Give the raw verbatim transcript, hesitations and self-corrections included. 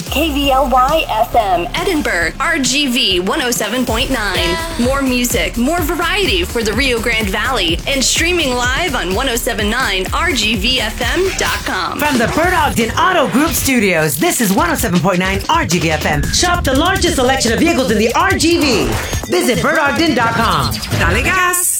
K V L Y F M. Edinburgh, R G V one oh seven point nine. More music, more variety for the Rio Grande Valley, and streaming live on ten seventy-nine R G V F M dot com. From the Bert Ogden Auto Group Studios, this is one oh seven point nine R G V F M. Shop the largest selection of vehicles in the R G V. Visit bert ogden dot com. Dale gas!